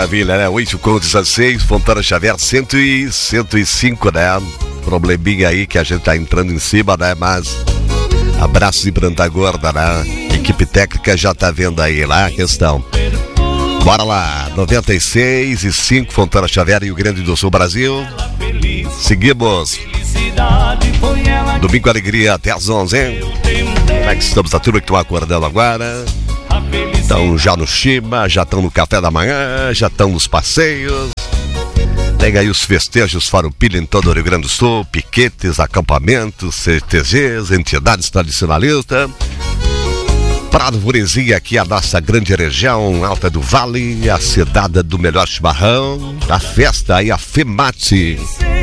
Maravilha, né? 8 com 16, Fontana Xavier 105, né? Probleminha aí que a gente tá entrando em cima, né? Mas abraço de Branta Gorda, né? Equipe técnica já tá vendo aí lá a questão. Bora lá, 96,5 Fontana Xavier, Rio Grande do Sul, Brasil. Seguimos. Domingo Alegria até às 11, hein? Como é que estamos? A turma que estão acordando agora. Estão já no Chima, já estão no café da manhã, já estão nos passeios. Tem aí os festejos Farroupilha em todo o Rio Grande do Sul, piquetes, acampamentos, CTGs, entidades tradicionalistas. Prado Vorezinha, aqui a nossa grande região, Alta do Vale, a cidade do melhor chimarrão, a festa aí, a FEMAT.